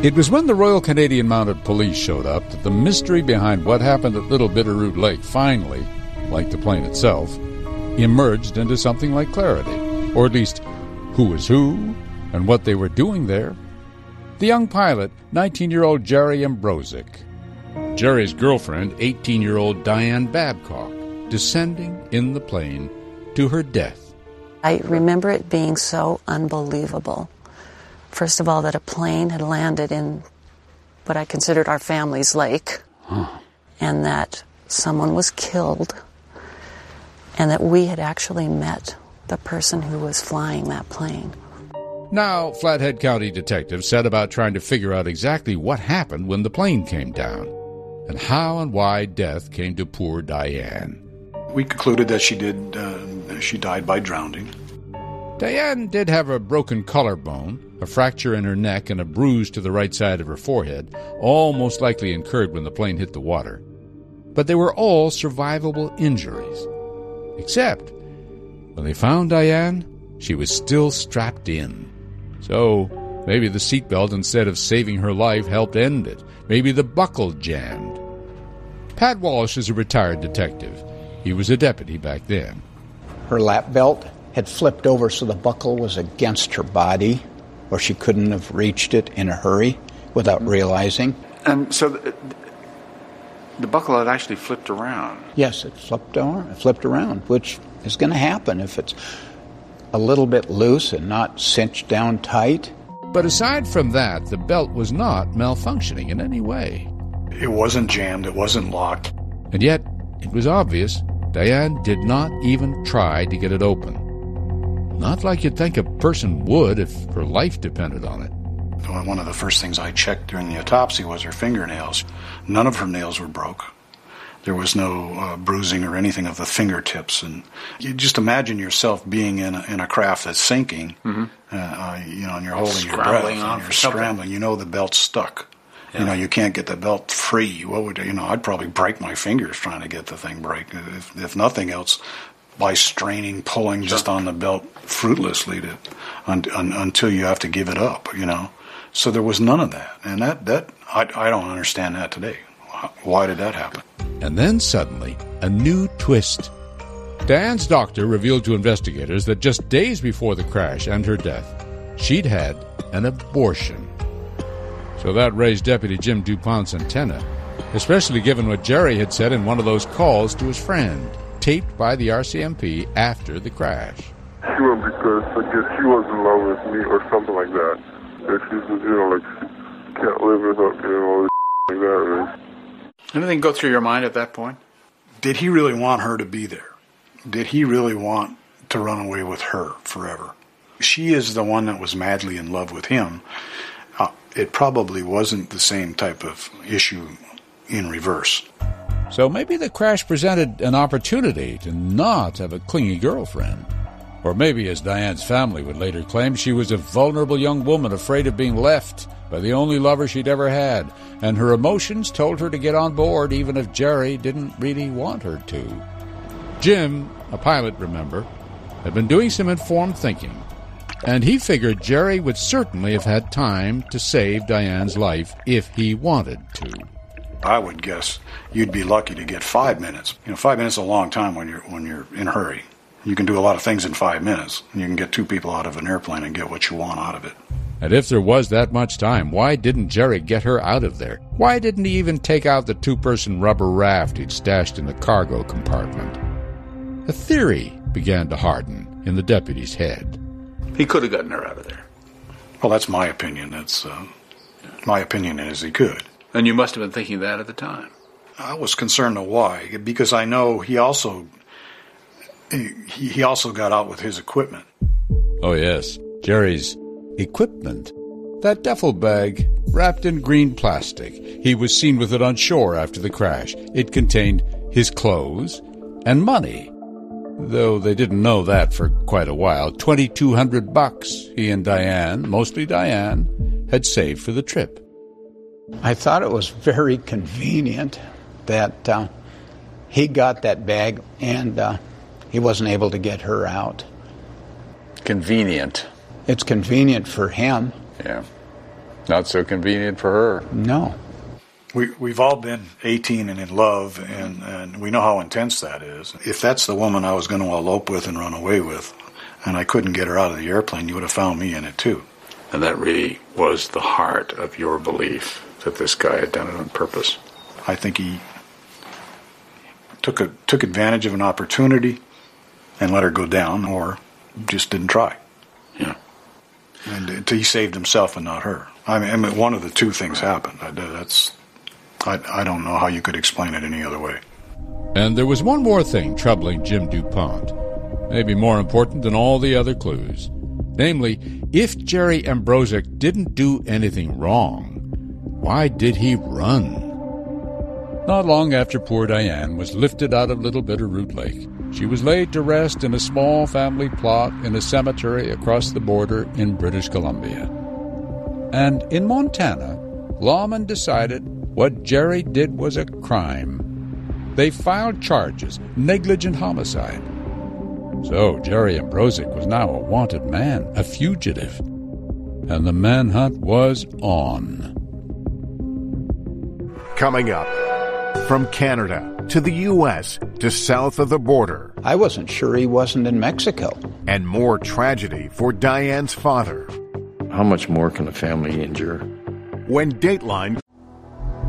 It was when the Royal Canadian Mounted Police showed up that the mystery behind what happened at Little Bitterroot Lake finally, like the plane itself, emerged into something like clarity, or at least who was who and what they were doing there. The young pilot, 19-year-old Jerry Ambrosic. Jerry's girlfriend, 18-year-old Diane Babcock, descending in the plane to her death. I remember it being so unbelievable. First of all, that a plane had landed in what I considered our family's lake, and that someone was killed, and that we had actually met the person who was flying that plane. Now, Flathead County detectives set about trying to figure out exactly what happened when the plane came down, and how and why death came to poor Diane. We concluded that she died by drowning. Diane did have a broken collarbone, a fracture in her neck, and a bruise to the right side of her forehead, all most likely incurred when the plane hit the water. But they were all survivable injuries. Except, when they found Diane, she was still strapped in. So, maybe the seatbelt, instead of saving her life, helped end it. Maybe the buckle jammed. Pat Walsh is a retired detective. He was a deputy back then. Her lap belt had flipped over so the buckle was against her body, or she couldn't have reached it in a hurry without realizing. And so the buckle had actually flipped around. Yes, it flipped around, which is going to happen if it's a little bit loose and not cinched down tight. But aside from that, the belt was not malfunctioning in any way. It wasn't jammed, it wasn't locked. And yet, it was obvious Diane did not even try to get it open. Not like you'd think a person would if her life depended on it. One of the first things I checked during the autopsy was her fingernails. None of her nails were broke. There was no bruising or anything of the fingertips. And you just imagine yourself being in a craft that's sinking, and you're holding your breath, and you're scrambling. You know the belt's stuck. Yeah. You can't get the belt free. What would I'd probably break my fingers trying to get the thing break. If nothing else, by straining, pulling just on the belt fruitlessly until you have to give it up. So there was none of that, and that I don't understand that today. Why did that happen? And then suddenly, a new twist. Diane's doctor revealed to investigators that just days before the crash and her death, she'd had an abortion. So that raised Deputy Jim DuPont's antenna, especially given what Jerry had said in one of those calls to his friend, taped by the RCMP after the crash. She went because I guess she was in love with me or something like that. That she's, she can't live without me and all this like that, right? Anything go through your mind at that point? Did he really want her to be there? Did he really want to run away with her forever? She is the one that was madly in love with him. It probably wasn't the same type of issue in reverse. So maybe the crash presented an opportunity to not have a clingy girlfriend. Or maybe, as Diane's family would later claim, she was a vulnerable young woman afraid of being left by the only lover she'd ever had, and her emotions told her to get on board even if Jerry didn't really want her to. Jim, a pilot, remember, had been doing some informed thinking, and he figured Jerry would certainly have had time to save Diane's life if he wanted to. I would guess you'd be lucky to get 5 minutes. 5 minutes is a long time when you're in a hurry. You can do a lot of things in 5 minutes. You can get two people out of an airplane and get what you want out of it. And if there was that much time, why didn't Jerry get her out of there? Why didn't he even take out the two-person rubber raft he'd stashed in the cargo compartment? A theory began to harden in the deputy's head. He could have gotten her out of there. Well, that's my opinion. My opinion is he could. And you must have been thinking that at the time. I was concerned of why, because I know he also got out with his equipment. Oh, yes. Jerry's equipment. That duffel bag, wrapped in green plastic. He was seen with it on shore after the crash. It contained his clothes and money. Though they didn't know that for quite a while. $2,200 he and Diane, mostly Diane, had saved for the trip. I thought it was very convenient that he got that bag and he wasn't able to get her out. Convenient. It's convenient for him. Yeah. Not so convenient for her. No. We've all been 18 and in love, and we know how intense that is. If that's the woman I was going to elope with and run away with, and I couldn't get her out of the airplane, you would have found me in it too. And that really was the heart of your belief that this guy had done it on purpose. I think he took advantage of an opportunity and let her go down, or just didn't try. Yeah. And he saved himself and not her. I mean, one of the two things happened. I don't know how you could explain it any other way. And there was one more thing troubling Jim DuPont, maybe more important than all the other clues. Namely, if Jerry Ambrosic didn't do anything wrong, why did he run? Not long after poor Diane was lifted out of Little Bitterroot Lake, she was laid to rest in a small family plot in a cemetery across the border in British Columbia. And in Montana, lawmen decided what Jerry did was a crime. They filed charges, negligent homicide. So Jerry Ambrosic was now a wanted man, a fugitive. And the manhunt was on. Coming up, from Canada to the U.S. to south of the border. I wasn't sure he wasn't in Mexico. And more tragedy for Diane's father. How much more can a family endure? When Dateline